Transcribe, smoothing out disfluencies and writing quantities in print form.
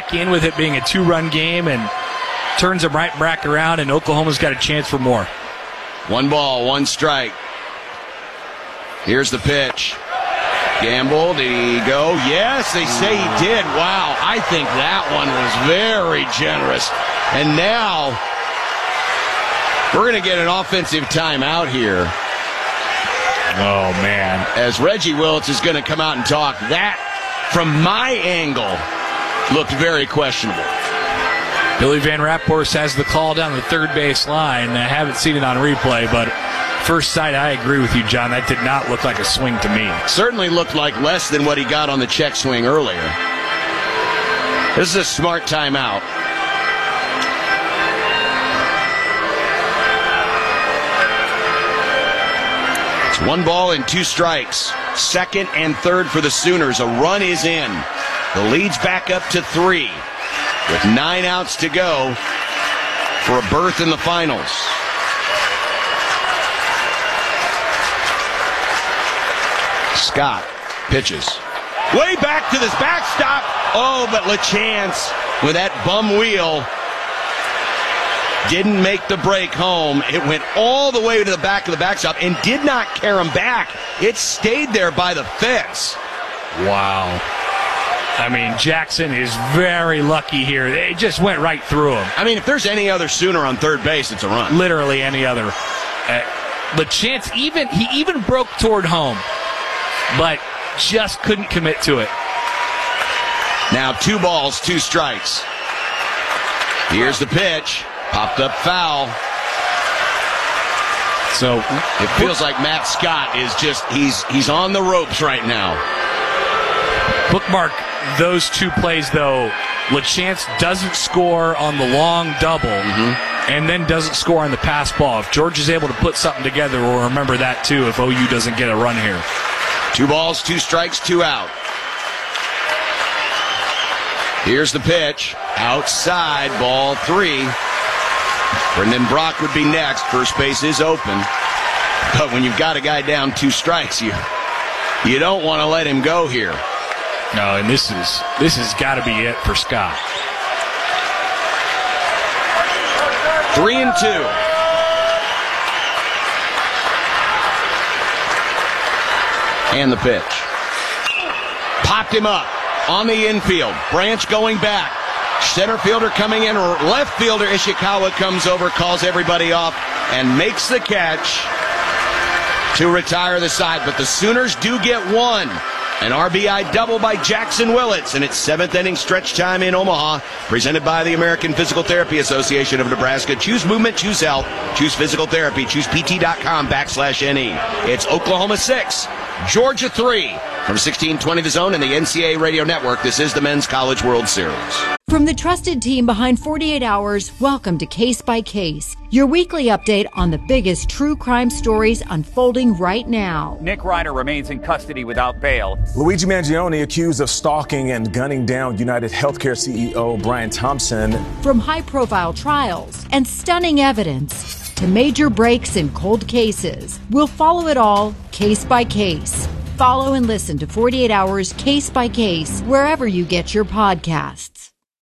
back in with it being a 2-run game and turns them right back around, and Oklahoma's got a chance for more. 1 ball, 1 strike. Here's the pitch. Gamble, did he go? Yes, they say he did. Wow, I think that one was very generous. And now we're going to get an offensive timeout here. Oh, man. As Reggie Willits is going to come out and talk. That, from my angle, looked very questionable. Billy Van Raphorst has the call down the third base line. I haven't seen it on replay, but first sight, I agree with you, John. That did not look like a swing to me. Certainly looked like less than what he got on the check swing earlier. This is a smart timeout. It's 1 ball and 2 strikes. Second and third for the Sooners. A run is in. The lead's back up to 3 with 9 outs to go for a berth in the finals. Scott pitches. Way back to this backstop. Oh, but LaChance with that bum wheel didn't make the break home. It went all the way to the back of the backstop and did not carry him back. It stayed there by the fence. Wow. I mean, Jackson is very lucky here. It just went right through him. I mean, if there's any other Sooner on third base, it's a run. Literally any other. LaChance he even broke toward home, but just couldn't commit to it. Now 2 balls, 2 strikes. Here's the pitch. Popped up foul. So it feels like Matt Scott is just, he's on the ropes right now. Bookmark those 2 plays, though. LaChance doesn't score on the long double and then doesn't score on the pass ball. If George is able to put something together, we'll remember that, too, if OU doesn't get a run here. 2 balls, 2 strikes, 2 out. Here's the pitch. Outside, ball 3. Brendan Brock would be next. First base is open. But when you've got a guy down 2 strikes, you don't want to let him go here. No, and this has got to be it for Scott. 3-2. And the pitch. Popped him up on the infield. Branch going back. Center fielder coming in. Left fielder Ishikawa comes over, calls everybody off, and makes the catch to retire the side. But the Sooners do get 1. An RBI double by Jackson Willits, and it's 7th inning stretch time in Omaha, presented by the American Physical Therapy Association of Nebraska. Choose movement, choose health, choose physical therapy, choose pt.com/NE. It's Oklahoma 6, Georgia 3. From 1620 The Zone and the NCAA Radio Network, this is the Men's College World Series. From the trusted team behind 48 Hours, welcome to Case by Case, your weekly update on the biggest true crime stories unfolding right now. Nick Reiner remains in custody without bail. Luigi Mangione accused of stalking and gunning down United Healthcare CEO Brian Thompson. From high-profile trials and stunning evidence to major breaks in cold cases, we'll follow it all case by case. Follow and listen to 48 Hours Case by Case wherever you get your podcasts.